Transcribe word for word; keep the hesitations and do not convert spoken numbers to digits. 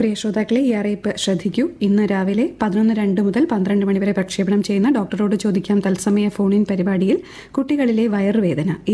പ്രിയ ശ്രോതാക്കളെ, ഈ അറിയിപ്പ് ശ്രദ്ധിക്കൂ. ഇന്ന് രാവിലെ പതിനൊന്ന് രണ്ട് മുതൽ പന്ത്രണ്ട് മണിവരെ പ്രക്ഷേപണം ചെയ്യുന്ന ഡോക്ടറോട് ചോദിക്കാം തത്സമയ ഫോണിൻ പരിപാടിയിൽ കുട്ടികളിലെ വയറുവേദന